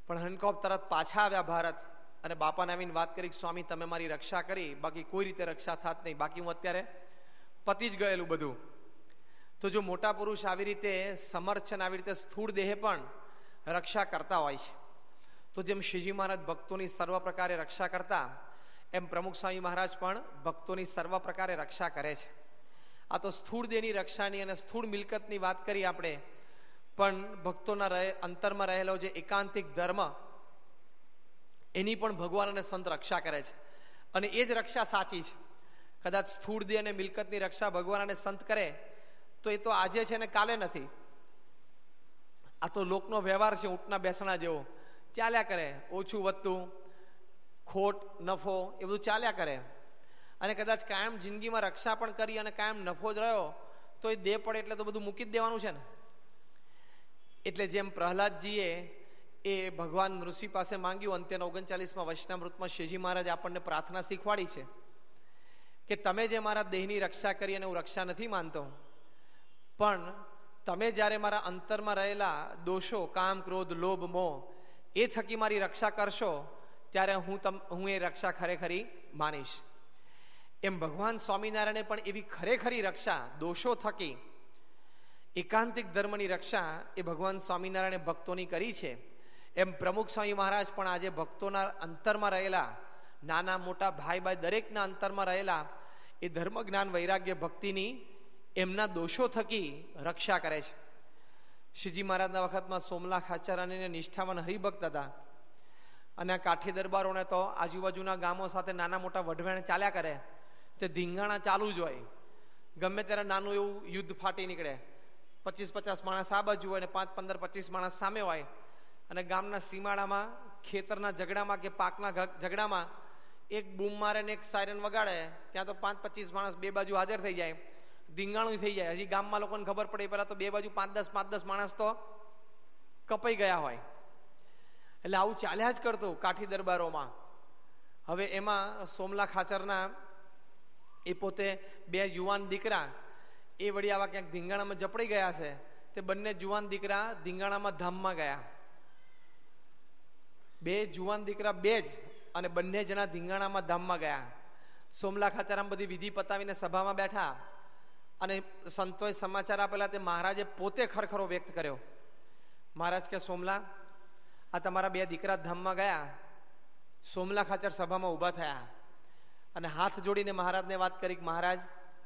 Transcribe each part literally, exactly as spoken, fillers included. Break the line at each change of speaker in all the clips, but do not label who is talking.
પણ હનકોપ તરત પાછા આવ્યા ભારત અને બાપાને આવીને વાત કરી, સ્વામી તમે મારી રક્ષા કરી, બાકી કોઈ રીતે રક્ષા થાત નહીં, બાકી હું અત્યારે પતી જ ગયેલું બધું. તો જો મોટા પુરુષ આવી રીતે સમર્થ છે ને આવી રીતે સ્થૂળ દેહે પણ રક્ષા કરતા હોય છે, તો જેમ શ્રીજી મહારાજ ભક્તોની સર્વ પ્રકારે રક્ષા કરતા, એમ પ્રમુખ સ્વામી મહારાજ પણ ભક્તોની સર્વ પ્રકારે રક્ષા કરે છે. આ તો સ્થૂળ દેહની રક્ષાની અને સ્થૂળ મિલકતની વાત કરી આપણે, પણ ભક્તોના રહે અંતરમાં રહેલો જે એકાંતિક ધર્મ, એની પણ ભગવાન અને સંત રક્ષા કરે છે, અને એ જ રક્ષા સાચી છે. કદાચ સ્થૂળ દેહ અને મિલકતની રક્ષા ભગવાન અને સંત કરે તો એ તો આજે છે ને કાલે નથી. આ તો લોકનો વ્યવહાર છે, ઊંટના બેસણા જેવો ચાલ્યા કરે, ઓછું વધતું, ખોટ નફો એ બધું ચાલ્યા કરે. અને કદાચ કાયમ જિંદગીમાં રક્ષા પણ કરી અને કાયમ નફો જ રહ્યો તો એ દેહ પડે એટલે તો બધું મૂકી જ દેવાનું છે ને. એટલે જેમ પ્રહલાદજીએ એ ભગવાન ઋષિ પાસે માંગ્યું, અંત્યના ઓગણચાલીસમાં વચનામૃતમાં શ્રીજી મહારાજ આપણને પ્રાર્થના શીખવાડી છે કે તમે જે મારા દેહની રક્ષા કરી અને હું રક્ષા નથી માનતો, પણ તમે જ્યારે મારા અંતરમાં રહેલા દોષો કામ ક્રોધ લોભ મોહ એ થકી મારી રક્ષા કરશો ત્યારે હું તમ હું એ રક્ષા ખરેખરી માનીશ. એમ ભગવાન સ્વામિનારાયણે પણ એવી ખરેખરી રક્ષા દોષો થકી એકાંતિક ધર્મની રક્ષા એ ભગવાન સ્વામિનારાયણે ભક્તોની કરી છે. એમ પ્રમુખ સ્વામી મહારાજ પણ આજે ભક્તોના અંતરમાં રહેલા નાના મોટા ભાઈ ભાઈ દરેકના અંતરમાં રહેલા એ ધર્મ જ્ઞાન વૈરાગ્ય ભક્તિની એમના દોષો થકી રક્ષા કરે છે. શ્રીજી મહારાજના વખતમાં સોમલા ખાચરાની નિષ્ઠાવાન હરિભક્ત હતા, અને આ કાઠી દરબારોને તો આજુબાજુના ગામો સાથે નાના મોટા વઢવેણ ચાલ્યા કરે, તે ધીંગાણા ચાલુ જ હોય. ગમે ત્યારે નાનું એવું યુદ્ધ ફાટી નીકળે, પચીસ પચાસ માણસ આ બાજુ હોય ને પાંચ પંદર પચીસ માણસ સામે હોય, અને ગામના સીમાડામાં ખેતરના ઝઘડામાં કે પાકના ઝઘડામાં એક બૂમ મારે ને એક સાયરન વગાડે, ત્યાં તો પાંચ પચીસ માણસ બે બાજુ હાજર થઈ જાય, ધીંગાણું થઈ જાય. હજી ગામમાં લોકોને ખબર પડે પેલા તો બે બાજુ પાંચ દસ પાંચ દસ માણસ તો કપાઈ ગયા હોય. એટલે આવું ચાલ્યા જ કરતું કાઠી દરબારોમાં. હવે એમાં સોમલા ખાચરના એ પોતે બે યુવાન દીકરા એ વળી આવા ક્યાંક ધીંગાણામાં જપડી ગયા છે, તે બંને જુવાન દીકરા ધીંગાણામાં ધામમાં ગયા. બે જુવાન દીકરા બે જ, અને બંને જણા ધીંગાણામાં ધામમાં ગયા. સોમલા ખાચરામાં બધી વિધિ પતાવીને સભામાં બેઠા, અને સંતોએ સમાચાર આપેલા તે મહારાજે પોતે ખરખરો વ્યક્ત કર્યો. મહારાજ કે સોમલા, આ તમારા બે દીકરા ધામમાં ગયા. સોમલા ખાચર સભામાં ઊભા થયા અને હાથ જોડીને મહારાજને વાત કરી કે મહારાજ,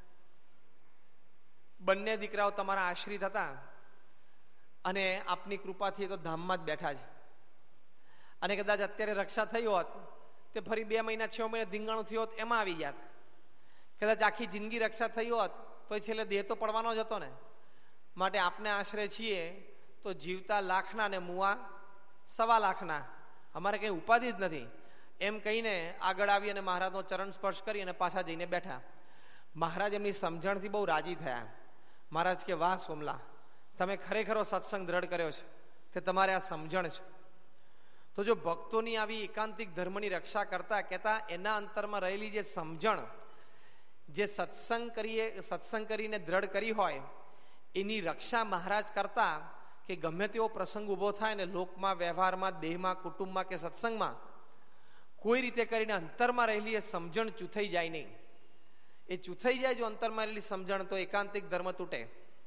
બંને દીકરાઓ તમારા આશ્રિત હતા અને આપની કૃપાથી તો ધામમાં જ બેઠા છે, અને કદાચ અત્યારે રક્ષા થઈ હોત તે ફરી બે મહિના છ મહિના ધીંગાણું થયું હોત એમાં આવી જાત. કદાચ આખી જિંદગી રક્ષા થઈ હોત તો એ છેલ્લે દેહ તો પડવાનો જ હતો ને. માટે આપને આશરે છીએ તો જીવતા લાખના ને મુવા સવા લાખના, અમારે કંઈ ઉપાધિ જ નથી, એમ કહીને આગળ આવી અને મહારાજનો ચરણ સ્પર્શ કરી અને પાછા જઈને બેઠા. મહારાજ એમની સમજણથી બહુ રાજી થયા. મહારાજ કે વાહ સોમલા, તમે ખરેખરો સત્સંગ દ્રઢ કર્યો છે, તે તમારે આ સમજણ છે. તો જો ભક્તોની આવી એકાંતિક ધર્મની રક્ષા કરતા કહેતા એના અંતરમાં રહેલી જે સમજણ, જે સત્સંગ કરીએ સત્સંગ કરીને દ્રઢ કરી હોય એની રક્ષા મહારાજ કરતા કે ગમે તેવો પ્રસંગ ઊભો થાય ને લોકમાં, વ્યવહારમાં, દેહમાં, કુટુંબમાં કે સત્સંગમાં, કોઈ રીતે કરીને અંતરમાં રહેલી એ સમજણ ચૂથાઈ જાય નહીં. એ ચૂથાઈ જાય જો અંતરમાં રહેલી સમજણ, તો એકાંતિક ધર્મ તૂટે.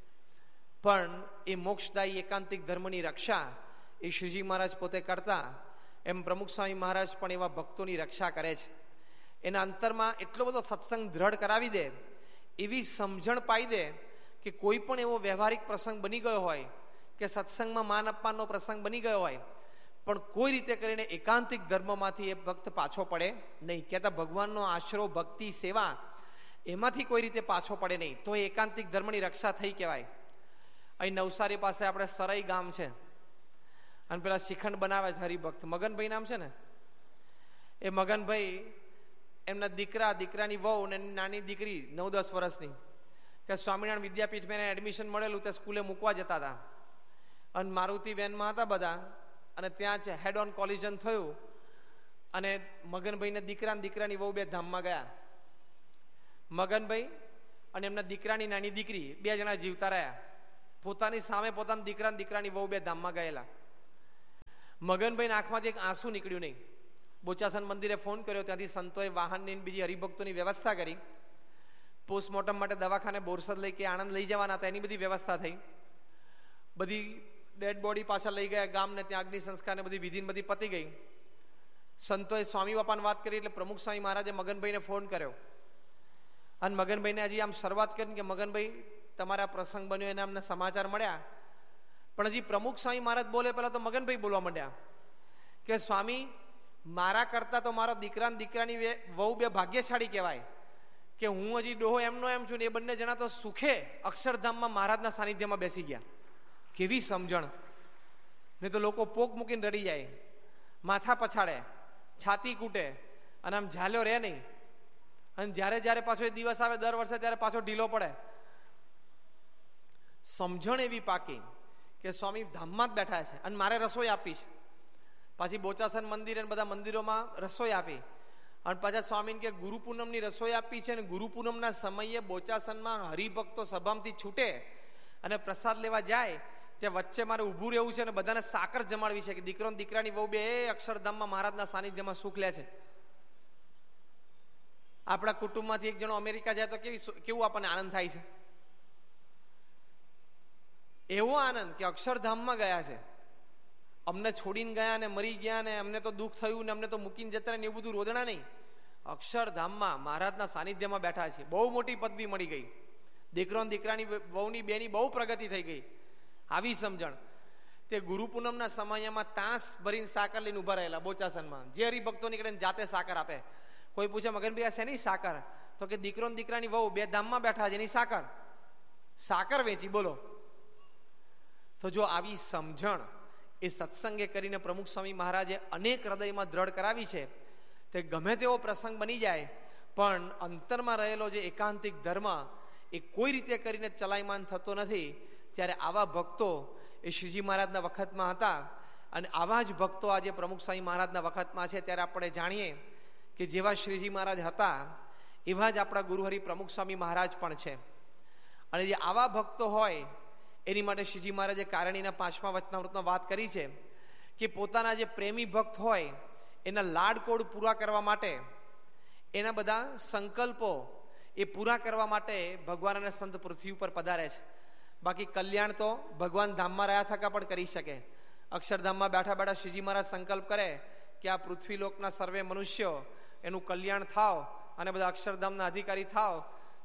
પણ એ મોક્ષદાયી એકાંતિક ધર્મની રક્ષા એ શ્રીજી મહારાજ પોતે કરતા, એમ પ્રમુખ સ્વામી મહારાજ પણ એવા ભક્તોની રક્ષા કરે છે. એના અંતરમાં એટલો બધો સત્સંગ દ્રઢ કરાવી દે, એવી સમજણ પાઈ દે કે કોઈ પણ એવો વ્યવહારિક પ્રસંગ બની ગયો હોય કે સત્સંગમાં માન અપમાનનો પ્રસંગ બની ગયો હોય, પણ કોઈ રીતે કરીને એકાંતિક ધર્મમાંથી એ ભક્ત પાછો પડે નહીં. કહેતા ભગવાનનો આશરો, ભક્તિ, સેવા એમાંથી કોઈ રીતે પાછો પડે નહીં, તો એ એકાંતિક ધર્મની રક્ષા થઈ કહેવાય. અહીં નવસારી પાસે આપણે સરાઈ ગામ છે, અને પેલા શ્રીખંડ બનાવે છે હરિભક્ત, મગનભાઈ નામ છે ને, એ મગનભાઈ એમના દીકરા, દીકરાની વહુ ને નાની દીકરી નવ દસ વર્ષની, ત્યાં સ્વામિનારાયણ વિદ્યાપીઠમાં એને એડમિશન મળેલું, ત્યાં સ્કૂલે મૂકવા જતા હતા, અને મારુતિ વેનમાં હતા બધા, અને ત્યાં જ હેડ ઓન કોલિઝન થયું, અને મગનભાઈને દીકરા દીકરાની વહુ બે ધામમાં ગયા. મગનભાઈ અને એમના દીકરાની નાની દીકરી બે જણા જીવતા રહ્યા. પોતાની સામે પોતાના દીકરા દીકરાની વહુ બે ધામમાં ગયેલા. મગનભાઈના આંખમાંથી એક આંસુ નીકળ્યું નહીં. બોચાસન મંદિરે ફોન કર્યો, ત્યાંથી સંતોએ વાહનની બીજી હરિભક્તોની વ્યવસ્થા કરી. પોસ્ટમોર્ટમ માટે દવાખાને બોરસદ લઈ કે આણંદ લઈ જવાના હતા, એની બધી વ્યવસ્થા થઈ. બધી ડેડ બોડી પાછા લઈ ગયા ગામને, ત્યાં અગ્નિ સંસ્કાર ને બધી વિધિને બધી પતી ગઈ. સંતોએ સ્વામી બાપાને વાત કરી એટલે પ્રમુખ સ્વામી મહારાજે મગનભાઈને ફોન કર્યો અને મગનભાઈને હજી આમ શરૂઆત કરી કે મગનભાઈ તમારા પ્રસંગ બન્યો એને અમને સમાચાર મળ્યા. પણ હજી પ્રમુખ સ્વામી મહારાજ બોલે પહેલા તો મગનભાઈ બોલવા માંડ્યા કે સ્વામી, મારા કરતા તો મારા દીકરા ને દીકરાની વહુ બે ભાગ્યશાળી કહેવાય કે હું હજી ડોહો એમનો એમ છું ને એ બંને જણા તો સુખે અક્ષરધામમાં મહારાજના સાનિધ્યમાં બેસી ગયા. કેવી સમજણ! નહીં તો લોકો પોક મૂકીને રડી જાય, માથા પછાડે, છાતી કૂટે અને આમ ઝાલ્યો રહે નહીં. અને જ્યારે જ્યારે પાછો એ દિવસ આવે દર વર્ષે ત્યારે પાછો ઢીલો પડે. સમજણ એવી પાકી કે સ્વામી ધામમાં જ બેઠા છે અને મારે રસોઈ આપી છે. પાછી બોચાસન મંદિર અને બધા મંદિરોમાં રસોઈ આપી અને પાછા સ્વામીને કે ગુરુ પૂનમની રસોઈ આપી છે. અને ગુરુ પૂનમના સમયે બોચાસનમાં હરિભક્તો સભામાંથી છૂટે અને પ્રસાદ લેવા જાય ત્યાં વચ્ચે મારે ઊભું રહેવું છે અને બધાને સાકર જમાડવી છે કે દીકરો ને દીકરાની વહુ બે અક્ષરધામમાં મહારાજના સાનિધ્યમાં સુખ લે છે. આપણા કુટુંબમાંથી એક જણો અમેરિકા જાય તો કેવી કેવું આપણને આનંદ થાય છે. એવો આનંદ કે અક્ષરધામમાં ગયા છે. અમને છોડીને ગયા ને મરી ગયા ને અમને તો દુઃખ થયું ને અમને તો મૂકીને જતા ને એવું બધું રોદણા નહીં. અક્ષરધામમાં મહારાજના સાનિધ્યમાં બેઠા છે. બહુ મોટી પદવી મળી ગઈ. દીકરો દીકરાની વહુની બેની બહુ પ્રગતિ થઈ ગઈ. આવી સમજણ. તે ગુરુ પૂનમના સમયમાં તાંસ ભરીને સાકર લઈને ઉભા રહેલા બોચાસનમાં. જે હરિભક્તો નીકળે જાતે સાકર આપે. કોઈ પૂછે મગનભાઈ આ શેની સાકર? તો કે દીકરો ને દીકરાની વહુ બે ધામમાં બેઠા છે એની સાકર. સાકર વેચી. બોલો. તો જો આવી સમજણ એ સત્સંગે કરીને પ્રમુખ સ્વામી મહારાજે અનેક હૃદયમાં દ્રઢ કરાવી છે. તે ગમે તેવો પ્રસંગ બની જાય પણ અંતરમાં રહેલો જે એકાંતિક ધર્મ એ કોઈ રીતે કરીને ચલાયમાન થતો નથી. ત્યારે આવા ભક્તો એ શ્રીજી મહારાજના વખતમાં હતા અને આવા જ ભક્તો આજે પ્રમુખ સ્વામી મહારાજના વખતમાં છે. ત્યારે આપણે જાણીએ કે જેવા શ્રીજી મહારાજ હતા એવા જ આપણા ગુરુહરિ પ્રમુખ સ્વામી મહારાજ પણ છે. અને જે આવા ભક્તો હોય એની માટે શ્રીજી મહારાજે કારણીના પાંચમા વચનામૃતમાં વાત કરી છે કે પોતાના જે પ્રેમી ભક્ત હોય એના લાડકોડ પૂરા કરવા માટે, એના બધા સંકલ્પો એ પૂરા કરવા માટે ભગવાન અને સંત પૃથ્વી ઉપર પધારે છે. બાકી કલ્યાણ તો ભગવાન ધામમાં રહ્યા થકા પણ કરી શકે. અક્ષરધામમાં બેઠા બેઠા શ્રીજી મહારાજ સંકલ્પ કરે કે આ પૃથ્વીલોકના સર્વે મનુષ્યો એનું કલ્યાણ થાવ અને બધા અક્ષરધામના અધિકારી થાવ,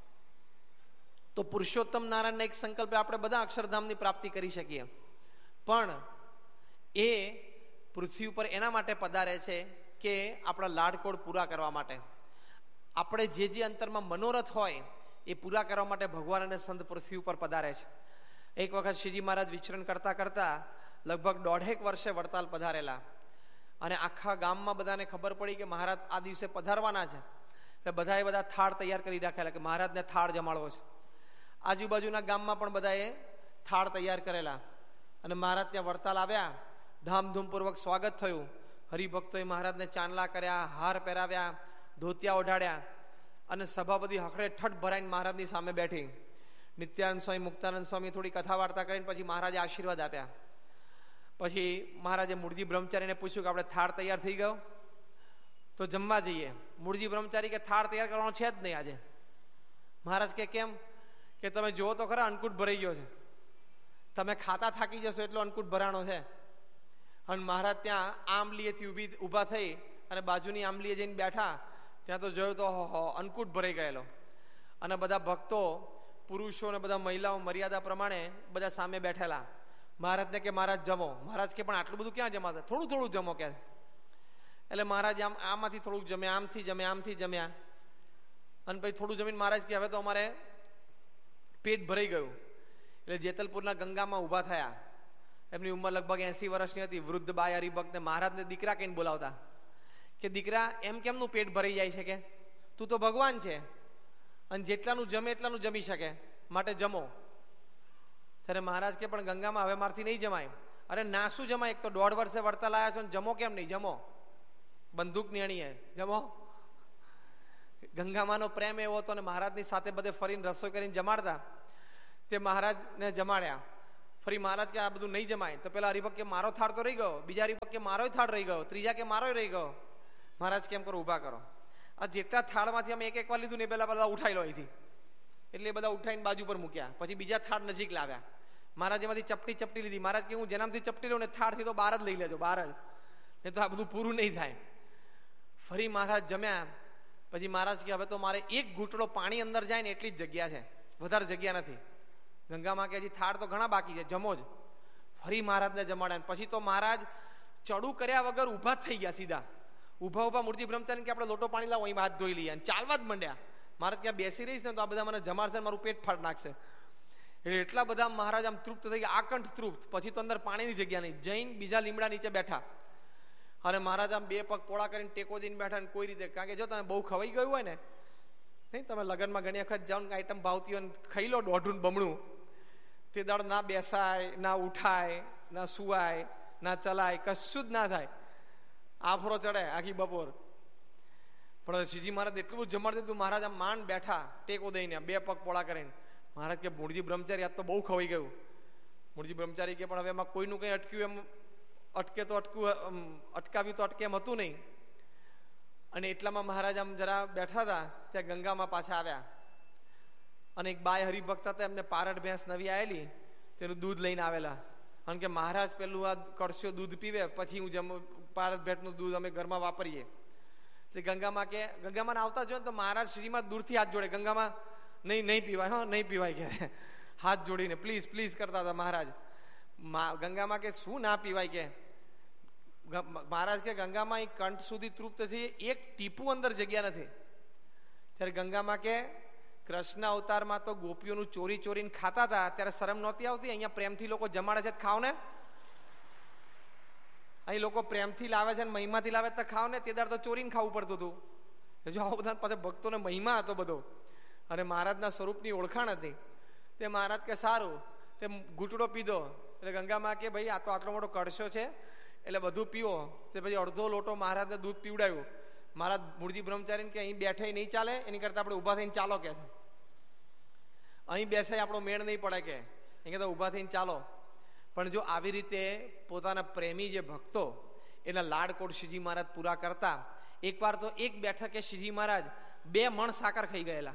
તો પુરુષોત્તમ નારાયણના એક સંકલ્પે આપણે બધા અક્ષરધામની પ્રાપ્તિ કરી શકીએ. પણ એ પૃથ્વી ઉપર એના માટે પધારે છે કે આપણા લાડકોડ પૂરા કરવા માટે. આપણે જે જે અંતરમાં મનોરથ હોય એ પૂરા કરવા માટે ભગવાન અને સંત પૃથ્વી ઉપર પધારે છે. એક વખત શ્રીજી મહારાજ વિચરણ કરતા કરતા લગભગ દોઢેક વર્ષે વડતાલ પધારેલા અને આખા ગામમાં બધાને ખબર પડી કે મહારાજ આ દિવસે પધારવાના છે. એટલે બધાએ બધા થાળ તૈયાર કરી રાખેલા કે મહારાજને થાળ જમાડવો છે. આજુબાજુના ગામમાં પણ બધાએ થાળ તૈયાર કરેલા અને મહારાજ ત્યાં વડતાલ આવ્યા. ધામધૂમપૂર્વક સ્વાગત થયું. હરિભક્તોએ મહારાજને ચાંદલા કર્યા, હાર પહેરાવ્યા, ધોતિયા ઓઢાડ્યા અને સભા બધી હખડે ઠઠ ભરાઈને મહારાજની સામે બેઠી. નિત્યાનંદ સ્વામી, મુક્તાનંદ સ્વામી થોડી કથા વાર્તા કરીને પછી મહારાજે આશીર્વાદ આપ્યા. પછી મહારાજે મૂળજી બ્રહ્મચારીને પૂછ્યું કે આપણે થાળ તૈયાર થઈ ગયો તો જમવા જઈએ. મૂળજી બ્રહ્મચારી કે થાળ તૈયાર કરવાનો છે જ નહીં આજે. મહારાજ કે કેમ? કે તમે જુઓ તો ખરા અન્નકૂટ ભરાઈ ગયો છે, તમે ખાતા થાકી જશો એટલો અન્નકૂટ ભરાણો છે. અને મહારાજ ત્યાં આંબલીએથી ઊભી ઊભા થઈ અને બાજુની આંબલીએ જઈને બેઠા. ત્યાં તો જોયું તો અન્નકૂટ ભરાઈ ગયેલો અને બધા ભક્તો, પુરુષો અને બધા મહિલાઓ મર્યાદા પ્રમાણે બધા સામે બેઠેલા. મહારાજને કે મહારાજ જમો. મહારાજ કે પણ આટલું બધું ક્યાં જમાશે, થોડું થોડું જમો કે. એટલે મહારાજ આમ આમાંથી થોડુંક જમ્યા, આમથી જમ્યા, આમથી જમ્યા અને પછી થોડું જમીને મહારાજ કે હવે તો અમારે પેટ ભરાઈ ગયું. એટલે જેતલપુરના ગંગામાં ઊભા થયા. એમની ઉંમર લગભગ એસી વર્ષની હતી. વૃદ્ધ બાય હરિભક્તને મહારાજને દીકરા કહીને બોલાવતા કે દીકરા એમ કેમનું પેટ ભરાઈ જાય છે કે તું તો ભગવાન છે અને જેટલાનું જમે એટલાનું જમી શકે, માટે જમો. ત્યારે મહારાજ કે પણ ગંગામાં હવે મારથી નહીં જમાય. અરે ના શું જમાય, એક તો દોઢ વર્ષે વળતા લાયા છો ને જમો કેમ નહીં? જમો. બંદૂક નિયણીએ જમો. ગંગામાનો પ્રેમ એવો હતો ને મહારાજની સાથે બધે ફરીને રસોઈ કરીને જમાડતા. તે મહારાજને જમાડ્યા ફરી મહારાજ કે આ બધું નહીં જમાય. તો પેલા હરિભક્ત કે મારો થાળ તો રહી ગયો, બીજા હરિભક્ત કે મારો થાળ રહી ગયો, ત્રીજા કે મારો રહી ગયો. મહારાજ કેમ કરો, ઉભા કરો. આ જેટલા થાળમાંથી અમે એક એક વાર લીધું ને એ પેલા બધા ઉઠાઈ લો અહીંથી, એટલે બધા ઉઠાઈને બાજુ પર મૂક્યા. પછી બીજા થાળ નજીક લાવ્યા. મહારાજ એમાંથી ચપટી ચપટી લીધી. મહારાજ કે હું જેનામાંથી ચપટી લઉં ને થાળથી તો બહાર જ લઈ લેજો, બહાર જ, નહીં તો આ બધું પૂરું નહીં થાય. ફરી મહારાજ જમ્યા. પછી મહારાજ કે હવે તો મારે એક ઘૂંટડો પાણી અંદર જાય ને એટલી જ જગ્યા છે, વધારે જગ્યા નથી. ગંગામાં કે હજી થાળ તો ઘણા બાકી છે, જમો જ. ફરી મહારાજને જમાડ્યા. પછી તો મહારાજ ચડું કર્યા વગર ઊભા જ થઈ ગયા સીધા. ઊભા ઊભા મૂર્તિ બ્રહ્મચારી કે આપણે લોટો પાણી લાવો, અહીં હાથ ધોઈ લઈએ, અને ચાલવા જ માંડ્યા. મહારાજ ક્યાં બેસી રહીશ ને તો આ બધા મને જમાડશે, મારું પેટ ફાડ નાખશે. એટલે એટલા બધા મહારાજ આમ તૃપ્ત થઈ ગયા, આકંઠ તૃપ્ત. પછી તો અંદર પાણીની જગ્યા નહીં, જૈન બીજા લીમડા નીચે બેઠા. અને મહારાજ આમ બે પગ પોળા કરીને ટેકો દઈને બેઠા. ને કોઈ રીતે, કારણ કે જો તમે બહુ ખવાઈ ગયું હોય ને, નહીં તમે લગ્નમાં ઘણી વખત જાઓ ને આઈટમ ભાવતી હોય, ખાઈ લો દોઢું બમણું, તે દાડ ના બેસાય, ના ઉઠાય, ના સુવાય, ના ચલાય, કશું જ ના થાય. આફરો ચડે આખી બપોર. પણ શ્રીજી મહારાજ એટલું બધું જમાડતું હતું. મહારાજ આમ માંડ બેઠા ટેકો દઈને, બે પગ પોળા કરીને. મહારાજ કે મૂળજી બ્રહ્મચારી આજ તો બહુ ખવાઈ ગયું. મૂળજી બ્રહ્મચારી કે પણ હવે એમાં કોઈનું કંઈ અટક્યું એમ અટકે તો અટકું, અટકાવ્યું તો અટકે એમ હતું નહીં. અને એટલામાં મહારાજ આમ જરા બેઠા હતા, ત્યાં ગંગામાં પાછા આવ્યા. અને એક બાય હરિભક્ત હતા, એમને પારડ ભેંસ નવી આવેલી, તેનું દૂધ લઈને આવેલા. કારણ કે મહારાજ પેલું આ કળશો દૂધ પીવે, પછી હું જમ પારડ ભેંસનું દૂધ અમે ઘરમાં વાપરીએ. એટલે ગંગામાં કે ગંગામાં આવતા જો ને તો મહારાજ શ્રીમાં દૂરથી હાથ જોડે. ગંગામાં નહીં નહીં પીવાય, હા નહીં પીવાય કે હાથ જોડીને પ્લીઝ પ્લીઝ કરતા હતા મહારાજ. ગંગામાં કે શું ના પીવાય કે મહારાજ કે ગંગામાં એ કંઠ સુધી તૃપ્ત છે, એક ટીપું અંદર જગ્યા નથી. ત્યારે ગંગામાં કે કૃષ્ણ અવતારમાં તો ગોપીઓનું ચોરી ચોરીને ખાતા હતા, ત્યારે શરમ નહોતી આવતી. અહીંયા પ્રેમથી લોકો જમાડે છે, ખાવ ને. અહીં લોકો પ્રેમથી લાવે છે, મહિમાથી લાવે તો ખાવ ને. તે દાડ તો ચોરીને ખાવું પડતું હતું. જો આવું બધા પાછા ભક્તોને મહિમા હતો બધો, અને મહારાજના સ્વરૂપની ઓળખાણ હતી. તે મહારાજ કે સારું, તે ઘૂંટડો પીધો. એટલે ગંગામાં કે ભાઈ આ તો આટલો મોટો કળશો છે, એટલે બધું પીવો. તે પછી અડધો લોટો મહારાજને દૂધ પીવડાવ્યું. મહારાજ મૂળજી બ્રહ્મચારીને કે અહીં બેઠે નહીં ચાલે, એની કરતા આપણે ઊભા થઈને ચાલો કે છે. અહીં બેસે આપણો મેળ નહીં પડે કે, એ કહેતા ઊભા થઈને ચાલો. પણ જો આવી રીતે પોતાના પ્રેમી જે ભક્તો એના લાડકોડ શ્રીજી મહારાજ પૂરા કરતા. એકવાર તો એક બેઠકે શ્રીજી મહારાજ બે મણ સાકર ખાઈ ગયેલા.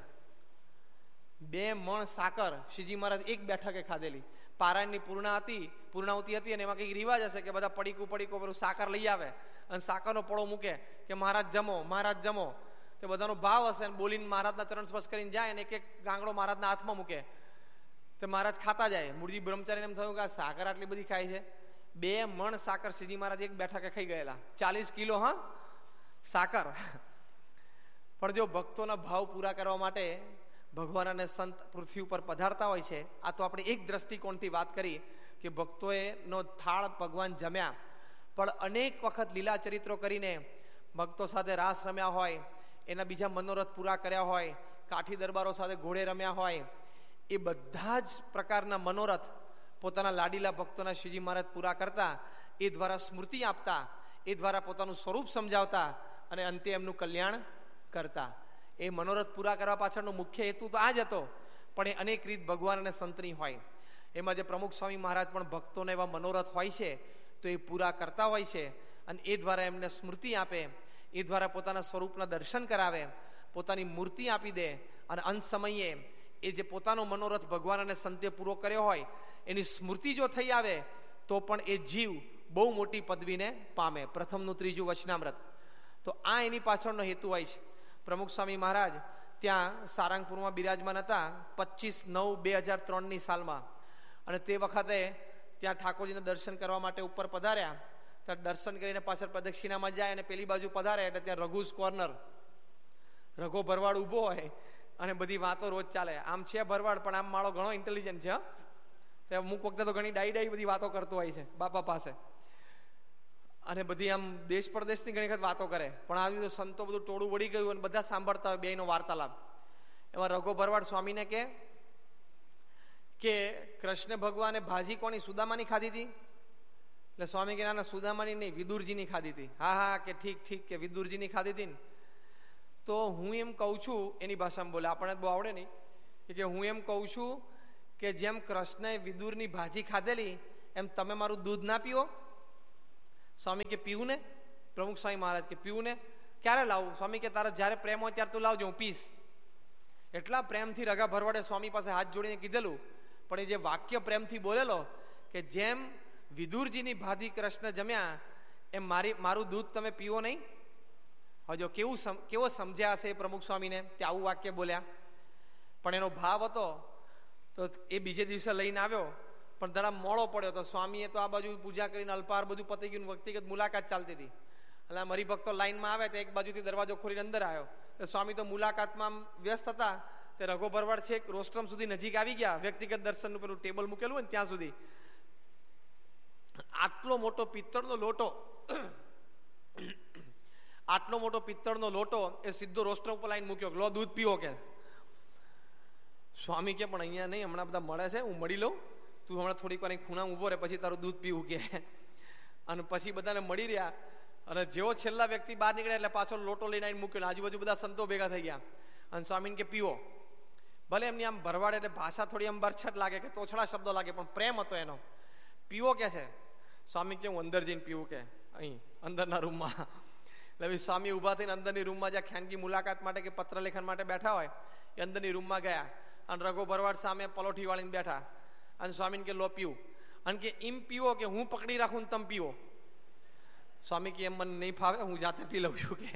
બે મણ સાકર શ્રીજી મહારાજ એક બેઠકે ખાધેલી. પારાયણની પૂર્ણા હતી, પૂર્ણાવતી હતી, અને એમાં કંઈક રિવાજ હશે કે બધા પડીકું પડીકું પેલું સાકર લઈ આવે અને સાકરનો પળો મૂકે કે મહારાજ જમો, મહારાજ જમો. તે બધાનો ભાવ હશે, અને બોલીને મહારાજના ચરણ સ્પર્શ કરીને જાય, અને એક એક ગાંગડો મહારાજના હાથમાં મૂકે. તો મહારાજ ખાતા જાય. મૂળજી બ્રહ્મચારીને એમ થયું કે આ સાકર આટલી બધી ખાય છે. બે મણ સાકર શ્રીજી મહારાજ એક બેઠકે ખાઈ ગયેલા. ચાલીસ કિલો હા સાકર. પણ જો ભક્તોના ભાવ પૂરા કરવા માટે ભગવાન અને સંત પૃથ્વી ઉપર પધારતા હોય છે. આ તો આપણે એક દ્રષ્ટિકોણથી વાત કરી કે ભક્તોએ નો થાળ ભગવાન જમ્યા, પણ અનેક વખત લીલા ચરિત્રો કરીને ભક્તો સાથે રાસ રમ્યા હોય, એના બીજા મનોરથ પૂરા કર્યા હોય, કાઠી દરબારો સાથે ઘોડે રમ્યા હોય, એ બધા જ પ્રકારના મનોરથ પોતાના લાડીલા ભક્તોના શ્રીજી મહારાજ પૂરા કરતા, એ દ્વારા સ્મૃતિ આપતા, એ દ્વારા પોતાનું સ્વરૂપ સમજાવતા, અને અંતે એમનું કલ્યાણ કરતા. એ મનોરથ પૂરા કરવા પાછળનો મુખ્ય હેતુ તો આ જ હતો, પણ એ અનેક રીત ભગવાન અને સંતની હોય. એમાં જે પ્રમુખ સ્વામી મહારાજ પણ ભક્તોને એવા મનોરથ હોય છે તો એ પૂરા કરતા હોય છે, અને એ દ્વારા એમને સ્મૃતિ આપે, એ દ્વારા પોતાના સ્વરૂપના દર્શન કરાવે, પોતાની મૂર્તિ આપી દે, અને અંત સમયે એ જે પોતાનો મનોરથ ભગવાન અને સંતે પૂરો કર્યો હોય એની સ્મૃતિ જો થઈ આવે તો પણ એ જીવ બહુ મોટી પદવીને પામે. પ્રથમનું ત્રીજું વચનામૃત. તો આ એની પાછળનો હેતુ હોય છે. પ્રમુખ સ્વામી મહારાજ ત્યાં સારંગપુરમાં બિરાજમાન હતા પચીસ નવ બે હજાર ત્રણની સાલમાં. અને તે વખતે ત્યાં ઠાકોરજીના દર્શન કરવા માટે ઉપર પધાર્યા. ત્યાં દર્શન કરીને પાછળ પ્રદક્ષિણામાં જાય અને પેલી બાજુ પધારે એટલે ત્યાં રઘુસ કોર્નર, રઘો ભરવાડ ઊભો હોય અને બધી વાતો રોજ ચાલે. આમ છે ભરવાડ, પણ આમ માળો ઘણો ઇન્ટેલિજન્ટ છે. તે અમુક વખતે તો ઘણી ડાઈ ડાઈ બધી વાતો કરતો હોય છે બાપા પાસે, અને બધી આમ દેશ પરદેશની ઘણી વખત વાતો કરે. પણ આ બધું સંતો બધું ટોળું વળી ગયું અને બધા સાંભળતા હોય બેયનો વાર્તાલાપ. એમાં રઘો ભરવાડ સ્વામીને કે કે કૃષ્ણ ભગવાને ભાજી કોની સુદામાની ખાધી હતી? એટલે સ્વામી કે ના ના સુદામાની નહીં, વિદુરજીની ખાધી હતી. હા હા કે ઠીક ઠીક કે વિદુરજીની ખાધી હતી ને. તો હું એમ કહું છું, એની ભાષામાં બોલે, આપણને બહુ આવડે નહીં, કે હું એમ કહું છું કે જેમ કૃષ્ણએ વિદુરની ભાજી ખાધેલી એમ તમે મારું દૂધ ના પીવો? સ્વામી કે પીવું ને. પ્રમુખ સ્વામી મહારાજ કે પીવું ને. ક્યારે લાવું? સ્વામી કે તારે જ્યારે પ્રેમ હોય ત્યારે તું લાવજો, હું પીશ. એટલા પ્રેમથી રગા ભરવાડે સ્વામી પાસે હાથ જોડીને કીધેલું. પણ એ જે વાક્ય પ્રેમથી બોલેલો કે જેમ વિદુરજીની ભાજી કૃષ્ણ જમ્યા એમ મારી મારું દૂધ તમે પીવો નહીં. હજો કેવું કેવો સમજ્યા હશે પ્રમુખ સ્વામીને તે આવું વાક્ય બોલ્યા. પણ એનો ભાવ હતો તો એ બીજે દિવસે લઈને આવ્યો, પણ જરા મોડો પડ્યો તો સ્વામીએ તો આ બાજુ પૂજા કરીને અલ્પાહાર બધું પતી ગયું, વ્યક્તિગત મુલાકાત ચાલતી હતી. એટલે મારી ભક્તો લાઈનમાં આવે તો એક બાજુથી દરવાજો ખોલીને અંદર આવ્યો. તો સ્વામી તો મુલાકાતમાં વ્યસ્ત હતા. તે રઘો ભરવાડ છે રોસ્ટ્રમ સુધી નજીક આવી ગયા, વ્યક્તિગત દર્શનનું પેલું ટેબલ મૂકેલું હોય ને ત્યાં સુધી. આટલો મોટો પિત્તળનો લોટો આટલો મોટો પિત્તળનો લોટો એ સીધો રોસ્ટ્રમ ઉપર લાઈન મૂક્યો, લો દૂધ પીવો કે. સ્વામી કે પણ અહીંયા નહીં, હમણાં બધા મળે છે, હું મળી લઉં, તું હમણાં થોડીક વાર ખૂણા ઉભો રહે પછી તારું દૂધ પીવું કે. અને પછી બધાને મળી રહ્યા. અને જેવો છેલ્લા વ્યક્તિ બહાર નીકળ્યા એટલે પાછો લોટો લઈને આવીને મૂક્યો. આજુબાજુ બધા સંતો ભેગા થઈ ગયા. અને સ્વામીને કે પીવો. ભલે એમની આમ ભરવાડ એટલે ભાષા થોડી આમ બરછટ લાગે કે તોછડા શબ્દો લાગે, પણ પ્રેમ હતો એનો. પીવો કે છે. સ્વામી કે હું અંદર જઈને પીવું કે, અહીં અંદરના રૂમમાં. એટલે સ્વામી ઊભા થઈને અંદરની રૂમમાં જ્યાં ખાનગી મુલાકાત માટે કે પત્ર લેખન માટે બેઠા હોય એ અંદરની રૂમમાં ગયા. અને રઘો ભરવાડ સામે પલોઠી વાળીને બેઠા. અને સ્વામીને કે લો પીવું. અને કે એમ પીવો કે હું પકડી રાખું ને તમે પીવો. સ્વામી કે એમ મને નહીં ફાવે, હું જાતે પી લઉં છું કે.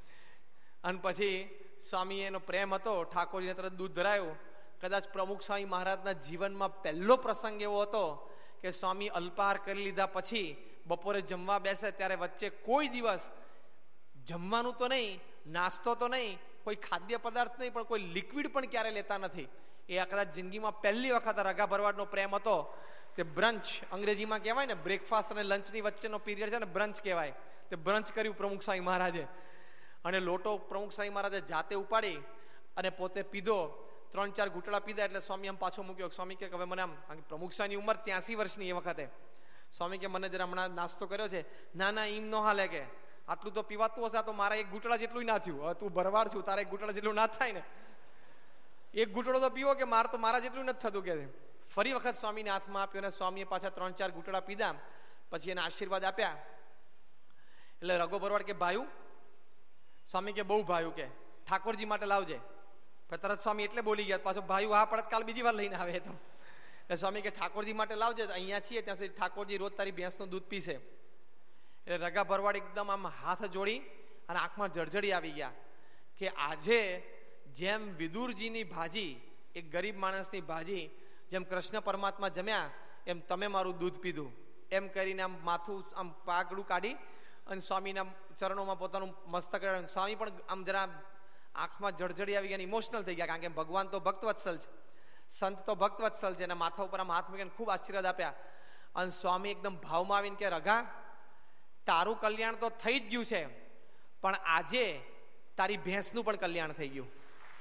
અને પછી સ્વામી એનો પ્રેમ હતો, ઠાકોરજીને તરત દૂધ ધરાયું. કદાચ પ્રમુખ સ્વામી મહારાજના જીવનમાં પહેલો પ્રસંગ એવો હતો કે સ્વામી અલ્પાહાર કરી લીધા પછી બપોરે જમવા બેસે ત્યારે વચ્ચે કોઈ દિવસ જમવાનું તો નહીં, નાસ્તો તો નહીં, કોઈ ખાદ્ય પદાર્થ નહીં, પણ કોઈ લિક્વિડ પણ ક્યારે લેતા નથી. એ કદાચ જિંદગીમાં પહેલી વખત રગા ભરવાડનો પ્રેમ હતો. તે બ્રંચ અંગ્રેજીમાં કહેવાય ને, બ્રેકફાસ્ટ અને લંચની વચ્ચેનો પીરિયડ છે ને, બ્રંચ કહેવાય. તે બ્રંચ કર્યું પ્રમુખ સ્વામી મહારાજે. અને લોટો પ્રમુખ સ્વામી મહારાજે જાતે ઉપાડી અને પોતે પીધો. ત્રણ ચાર ઘૂંટડા પીધા એટલે સ્વામી આમ પાછો મૂક્યો. સ્વામી કે હવે મને આમ, પ્રમુખ સ્વામીની ઉંમર ત્યાસી વર્ષની એ વખતે. સ્વામી કે મને જરા હમણાં નાસ્તો કર્યો છે. ના ના એમ ન હાલે કે, આટલું તો પીવાતું હશે, તો મારા એક ઘૂંટડા જેટલું ના થયું. હવે તું ભરવાડ છું, તારા એક ઘૂંટડા જેટલું ના થાય ને, એક ઘૂંટડો તો પીવો કે માર તો મારા જેટલું નથી થતું કે. ફરી વખત સ્વામીને હાથમાં આપ્યો અને સ્વામીએ પાછા ત્રણ ચાર ઘૂંટડા પીધા. પછી એને આશીર્વાદ આપ્યા. એટલે રઘો ભરવાડ કે ભાયું? સ્વામી કે બહુ ભાયું કે, ઠાકોરજી માટે લાવજે. તરત સ્વામી એટલે બોલી ગયા, પાછો ભાયું હા પડત કાલ બીજી વાર લઈને આવે તો. એટલે સ્વામી કે ઠાકોરજી માટે લાવજે, અહીંયા છીએ ત્યાં સુધી ઠાકોરજી રોજ તારી ભેંસનું દૂધ પીશે. એટલે રગા ભરવાડ એકદમ આમ હાથ જોડી અને આંખમાં જળજળી આવી ગયા કે આજે જેમ વિદુરજીની ભાજી, એક ગરીબ માણસની ભાજી, જેમ કૃષ્ણ પરમાત્મા જમ્યા એમ તમે મારું દૂધ પીધું. એમ કરીને આમ માથું આમ પાગડું કાઢી અને સ્વામીના ચરણોમાં પોતાનું મસ્તક રેડ્યું. સ્વામી પણ આમ જરા આંખમાં જળજળી આવી ગયા, ઇમોશનલ થઈ ગયા. કારણ કે ભગવાન તો ભક્તવત્સલ છે, સંત તો ભક્તવત્સલ છે. અને માથા ઉપર આમ હાથ મૂકીને ખૂબ આશીર્વાદ આપ્યા. અને સ્વામી એકદમ ભાવમાં આવીને કે રઘા, તારું કલ્યાણ તો થઈ જ ગયું છે, પણ આજે તારી ભેંસનું પણ કલ્યાણ થઈ ગયું.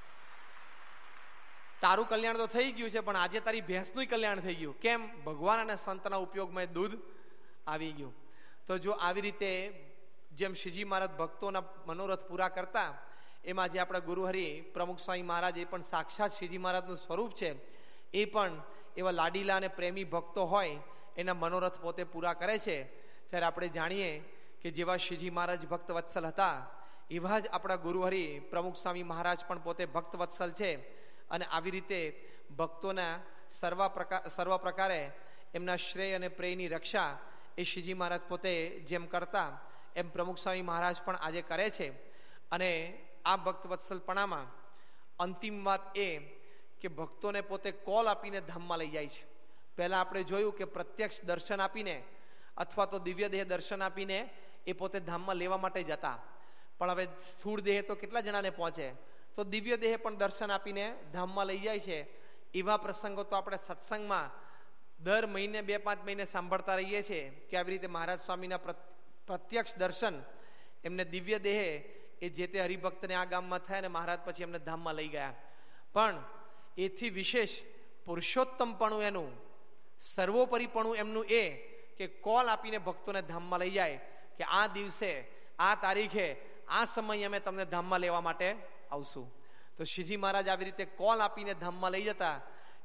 તારું કલ્યાણ તો થઈ ગયું છે, પણ આજે તારી ભેંસનું કલ્યાણ થઈ ગયું. કેમ? ભગવાન અને સંતના ઉપયોગમાં દૂધ આવી ગયું. તો જો આવી રીતે જેમ શ્રીજી મહારાજ ભક્તોના મનોરથ પૂરા કરતા, એમાં જે આપણા ગુરુહરિ પ્રમુખ સ્વામી મહારાજ એ પણ સાક્ષાત શ્રીજી મહારાજનું સ્વરૂપ છે. એ પણ એવા લાડીલા અને પ્રેમી ભક્તો હોય એના મનોરથ પોતે પૂરા કરે છે. ત્યારે આપણે જાણીએ કે જેવા શ્રીજી મહારાજ ભક્ત વત્સલ હતા એવા જ આપણા ગુરુહરિ પ્રમુખ સ્વામી મહારાજ પણ પોતે ભક્ત વત્સલ છે. અને આવી રીતે ભક્તોના સર્વ પ્રકાર સર્વ પ્રકારે એમના શ્રેય અને પ્રેયની રક્ષા એ શ્રીજી મહારાજ પોતે જેમ કરતા એમ પ્રમુખ સ્વામી મહારાજ પણ આજે કરે છે. અને આ ભક્ત વત્સલપણામાં અંતિમ વાત એ કે ભક્તોને પોતે કોલ આપીને ધામમાં લઈ જાય છે. પહેલાં આપણે જોયું કે પ્રત્યક્ષ દર્શન આપીને અથવા તો દિવ્ય દેહ દર્શન આપીને એ પોતે ધામમાં લેવા માટે જતા. પણ હવે સ્થૂળ દેહ તો કેટલા જણાને પહોંચે, તો દિવ્ય દેહ પણ દર્શન આપીને ધામમાં લઈ જાય છે. એવા પ્રસંગો તો આપણે સત્સંગમાં દર મહિને બે પાંચ મહિને સાંભળતા રહીએ છીએ કે આવી રીતે મહારાજ સ્વામીના પ્રત્યક્ષ દર્શન એમને દિવ્ય દેહે એ જે તે હરિભક્તને આ ગામમાં થયા અને મહારાજ પછી એમને ધામમાં લઈ ગયા. પણ એથી વિશેષ પુરુષોત્તમપણું એનું, સર્વોપરીપણું એમનું એ કે કોલ આપીને ભક્તોને ધામમાં લઈ જાય કે આ દિવસે, આ તારીખે, આ સમયે અમે તમને ધામમાં લેવા માટે આવશું. તો શ્રીજી મહારાજ આવી રીતે કોલ આપીને ધામમાં લઈ જતા.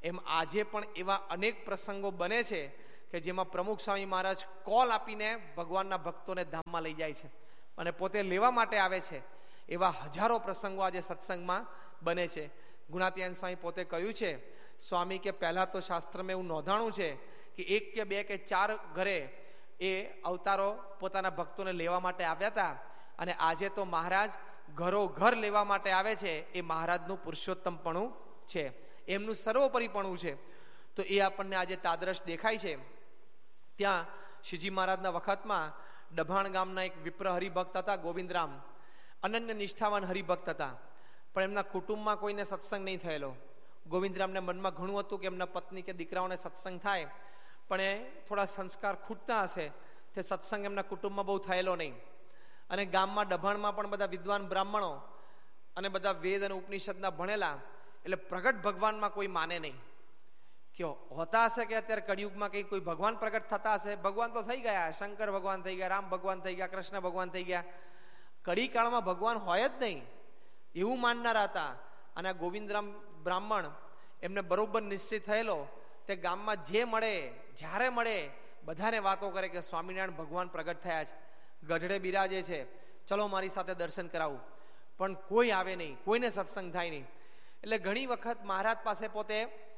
એમ આજે પણ એવા અનેક પ્રસંગો બને છે કે જેમાં પ્રમુખ સ્વામી મહારાજ કોલ આપીને ભગવાનના ભક્તોને ધામમાં લઈ જાય છે અને પોતે લેવા માટે આવે છે. એવા હજારો પ્રસંગો આજે સત્સંગમાં બને છે. ગુણાતીયન સ્વામી પોતે કહ્યું છે, સ્વામી કે પહેલા તો શાસ્ત્રમાં એવું નોંધાણું છે કે એક કે બે કે ચાર ઘરે એ અવતારો પોતાના ભક્તોને લેવા માટે આવ્યા હતા અને આજે તો મહારાજ ઘરો ઘર લેવા માટે આવે છે. એ મહારાજનું પુરુષોત્તમપણું છે, એમનું સર્વોપરીપણું છે. તો એ આપણને આજે તાદ્રશ દેખાય છે. ત્યાં શ્રીજી મહારાજના વખતમાં ડભાણ ગામના એક વિપ્ર હરિભક્ત હતા ગોવિંદરામ, અનન્ય નિષ્ઠાવાન હરિભક્ત હતા, પણ એમના કુટુંબમાં કોઈને સત્સંગ નહીં થયેલો. ગોવિંદરામને મનમાં ઘણું હતું કે એમના પત્ની કે દીકરાઓને સત્સંગ થાય, પણ એ થોડા સંસ્કાર ખૂટતા હશે તે સત્સંગ એમના કુટુંબમાં બહુ થયેલો નહીં. અને ગામમાં ડભાણમાં પણ બધા વિદ્વાન બ્રાહ્મણો અને બધા વેદ અને ઉપનિષદના ભણેલા, એટલે પ્રગટ ભગવાનમાં કોઈ માને નહીં. કે હોતા હશે કે અત્યારે કળિયુગમાં કંઈ કોઈ ભગવાન પ્રગટ થતા હશે? ભગવાન તો થઈ ગયા, શંકર ભગવાન થઈ ગયા, રામ ભગવાન થઈ ગયા, કૃષ્ણ ભગવાન થઈ ગયા. કળી કાળમાં ભગવાન હોય જ નહીં એવું માનનારા હતા. અને આ ગોવિંદરામ બ્રાહ્મણ એમને બરોબર નિશ્ચિત થયેલો, તે ગામમાં જે મળે જ્યારે મળે બધાને વાતો કરે કે સ્વામિનારાયણ ભગવાન પ્રગટ થયા છે, ગઢડે બિરાજે છે, ચલો મારી સાથે દર્શન કરાવું. પણ કોઈ આવે નહીં, કોઈને સત્સંગ થાય નહીં. એટલે ઘણી વખત મહારાજ પાસે પોતે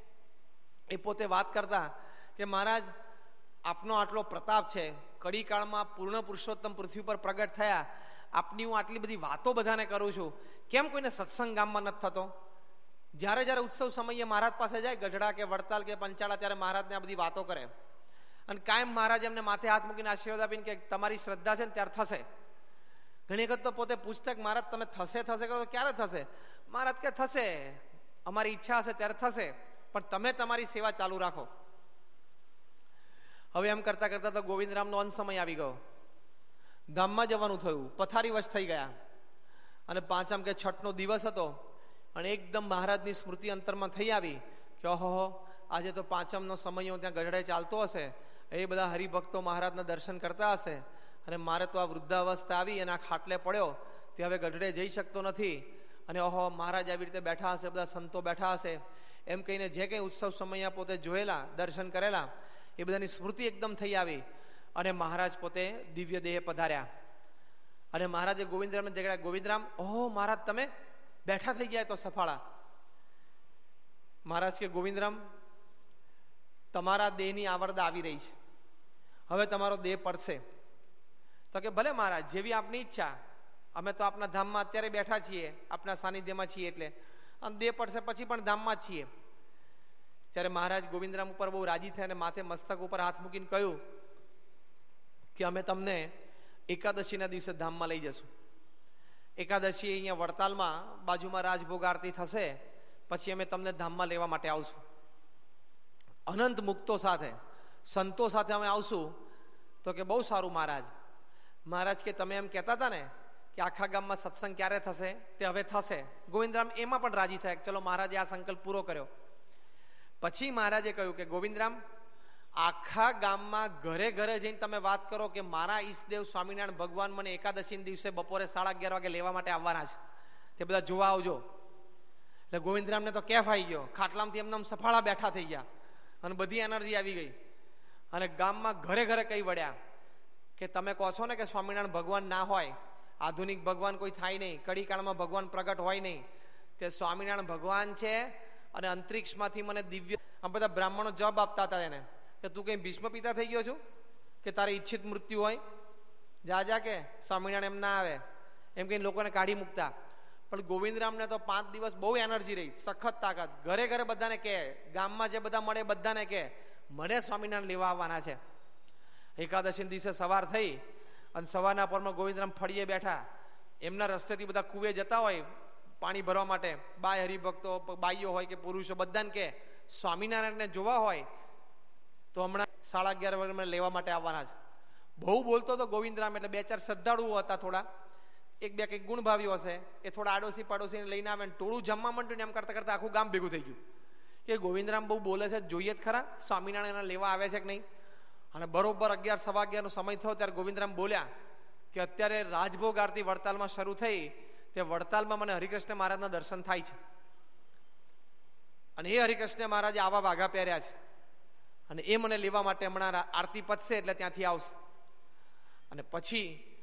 એ પોતે વાત કરતા કે મહારાજ આપનો આટલો પ્રતાપ છે, કળી કાળમાં પૂર્ણ પુરુષોત્તમ પૃથ્વી પર પ્રગટ થયા, આપની હું આટલી બધી વાતો બધાને કરું છું, કેમ કોઈને સત્સંગ ગામમાં નથી થતો? જ્યારે જ્યારે ઉત્સવ સમયે મહારાજ પાસે જાય, ગઢડા કે વડતાલ કે પંચાળા, ત્યારે મહારાજને આ બધી વાતો કરે અને કાયમ મહારાજ એમને માથે હાથ મૂકીને આશીર્વાદ આપીને કે તમારી શ્રદ્ધા છે ને ત્યારે થશે. ઘણી વખત તો પોતે પૂછતા કે મહારાજ તમે થશે થશે કરો તો ક્યારે થશે? મહારાજ કે થશે, અમારી ઈચ્છા હશે ત્યારે થશે, પણ તમે તમારી સેવા ચાલુ રાખો. હવે એમ કરતા કરતા તો ગોવિંદરામનો અંત સમય આવી ગયો, ધામમાં જવાનું થયું, પથારી વશ થઈ ગયા અને પાંચમ કે છઠનો દિવસ હતો અને એકદમ મહારાજની સ્મૃતિ અંતરમાં થઈ આવી કે ઓહો આજે તો પાંચમનો સમય ત્યાં ગઢડે ચાલતો હશે, એ બધા હરિભક્તો મહારાજના દર્શન કરતા હશે અને મારે તો આ વૃદ્ધાવસ્થા આવી અને આ ખાટલે પડ્યો તે હવે ગઢડે જઈ શકતો નથી અને ઓહો મહારાજ આવી રીતે બેઠા હશે, બધા સંતો બેઠા હશે, એમ કહીને જે કંઈ ઉત્સવ સમયમાં પોતે જોયેલા દર્શન કરેલા એ બધાની સ્મૃતિ એકદમ થઈ આવી અને મહારાજ પોતે દિવ્ય દેહે પધાર્યા. અને મહારાજે ગોવિંદરામને જગાડ્યા, ગોવિંદરામ ઓહો મહારાજ તમે બેઠા થઈ ગયા તો સફાળા. મહારાજ કે ગોવિંદરામ તમારા દેહની આવરદા આવી રહી છે, હવે તમારો દેહ પડશે. તો કે ભલે મહારાજ જેવી આપની ઈચ્છા, અમે તો આપના ધામમાં અત્યારે બેઠા છીએ, આપના સાનિધ્યમાં છીએ, એટલે અને દેહ પડશે પછી પણ ધામમાં જ છીએ. ત્યારે મહારાજ ગોવિંદરામ ઉપર બહુ રાજી થયા અને માથે મસ્તક ઉપર હાથ મૂકીને કહ્યું કે અમે તમને એકાદશીના દિવસે ધામમાં લઈ જશું. એકાદશી અહીંયા વડતાલમાં બાજુમાં રાજભોગ આરતી થશે, પછી અમે તમને ધામમાં લેવા માટે આવશું. અનંત મુક્તો સાથે સંતો સાથે અમે આવશું. તો કે બહુ સારું મહારાજ. મહારાજ કે તમે એમ કહેતા હતા ને કે આખા ગામમાં સત્સંગ ક્યારે થશે, તે હવે થશે. ગોવિંદરામ એમાં પણ રાજી થયા, ચલો મહારાજે આ સંકલ્પ પૂરો કર્યો. પછી મહારાજે કહ્યું કે ગોવિંદરામ આખા ગામમાં ઘરે ઘરે જઈને તમે વાત કરો કે મારા ઈષ્ટદેવ સ્વામિનારાયણ ભગવાન મને એકાદશી દિવસે બપોરે સાડા અગિયાર વાગે લેવા માટે આવવાના છે, તે બધા જોવા આવજો. એટલે ગોવિંદરામને તો કેફ આવી ગયો, ખાટલામાંથી એમને સફાળા બેઠા થઈ ગયા અને બધી એનર્જી આવી ગઈ અને ગામમાં ઘરે ઘરે કઈ વળ્યા કે તમે કહો છો ને કે સ્વામિનારાયણ ભગવાન ના હોય, આધુનિક ભગવાન કોઈ થાય નહીં, કળીકાળમાં ભગવાન પ્રગટ હોય નહીં, તે સ્વામિનારાયણ ભગવાન છે. અને અંતરિક્ષમાંથી મને દિવ્ય આ બધા બ્રાહ્મણો જવાબ આપતા હતા એને કે તું કઈ ભીષ્મ પિતા થઈ ગયો છું કે તારે ઈચ્છિત મૃત્યુ હોય, જા જા કે સ્વામિનારાયણ એમ ના આવે, એમ કહીને લોકોને કાઢી મૂકતા. પણ ગોવિંદરામને તો પાંચ દિવસ બહુ એનર્જી રહી, સખત તાકાત. ઘરે ઘરે બધાને કહે, ગામમાં જે બધા મળે બધાને કહે મને સ્વામિનારાયણ લેવા આવવાના છે. એકાદશી દિવસે સવાર થઈ અને સવારના પરમાં ગોવિંદરામ ફળીએ બેઠા, એમના રસ્તેથી બધા કુવે જતા હોય પાણી ભરવા માટે, બાય હરિભક્તો બાઈઓ હોય કે પુરુષો બધાને કે સ્વામિનારાયણને જોવા હોય તો હમણાં સાડા અગિયાર વાગે મને લેવા માટે આવવાના છે. બહુ બોલતો હતો ગોવિંદરામ, એટલે બે ચાર શ્રદ્ધાળુઓ હતા, થોડા એક બે કંઈક ગુણભાવીઓ હશે, એ થોડા આડોશી પાડોશીને લઈને આવે, ટોળું જમવા માંડ્યું ને એમ કરતા કરતા આખું ગામ ભેગું થઈ ગયું કે ગોવિંદરામ બહુ બોલે છે, જોઈએ જ ખરા સ્વામિનારાયણ લેવા આવે છે કે નહીં. અને બરોબર અગિયાર સવા અગિયારનો સમય થયો ત્યારે ગોવિંદરામ બોલ્યા કે અત્યારે રાજભોગ આરતી વડતાલમાં શરૂ થઈ, તે વડતાલમાં મને હરિકૃષ્ણ મહારાજના દર્શન થાય છે. અને એ હરિકૃષ્ણ મહારાજે આવા વાઘા પહેર્યા છે અને એ મને લેવા માટે હમણાં આરતી પતશે એટલે ત્યાંથી આવશે. અને પછી